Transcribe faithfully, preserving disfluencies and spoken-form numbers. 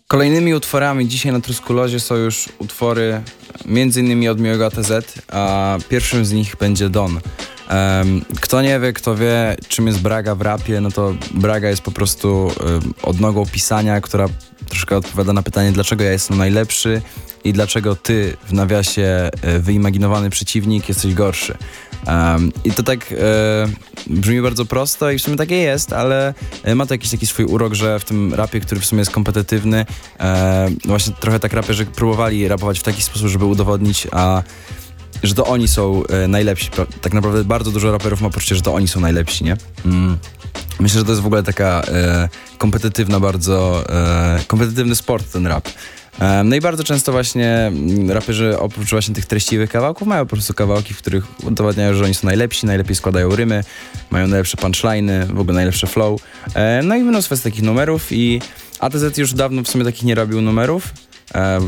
Kolejnymi utworami dzisiaj na Truskulozie są już utwory między innymi od Miłego A T Z, a pierwszym z nich będzie Don. Um, kto nie wie, kto wie, czym jest Braga w rapie, no to Braga jest po prostu um, odnogą pisania, która troszkę odpowiada na pytanie, dlaczego ja jestem najlepszy i dlaczego ty, w nawiasie y, wyimaginowany przeciwnik, jesteś gorszy. Um, I to tak y, brzmi bardzo prosto i w sumie takie jest, ale y, ma to jakiś taki swój urok, że w tym rapie, który w sumie jest kompetytywny, y, właśnie trochę tak raperzy próbowali rapować w taki sposób, żeby udowodnić, a że to oni są e, najlepsi. Tak naprawdę bardzo dużo raperów ma poczucie, że to oni są najlepsi, nie? Mm. Myślę, że to jest w ogóle taka e, kompetytywna bardzo, e, kompetytywny sport ten rap. E, no i bardzo często właśnie raperzy oprócz właśnie tych treściwych kawałków mają po prostu kawałki, w których udowadniają, że oni są najlepsi, najlepiej składają rymy, mają najlepsze punchliny, w ogóle najlepsze flow. E, no i mnóstwo z takich numerów i A T Z już dawno w sumie takich nie robił numerów. E,